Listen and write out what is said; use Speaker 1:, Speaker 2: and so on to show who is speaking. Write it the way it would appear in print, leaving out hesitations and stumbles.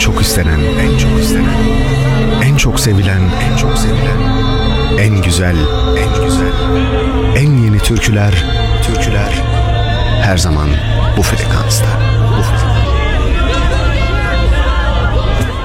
Speaker 1: çok istenen, en çok istenen, en çok sevilen, en çok sevilen, en güzel, en güzel, en yeni türküler her zaman bu frekansta.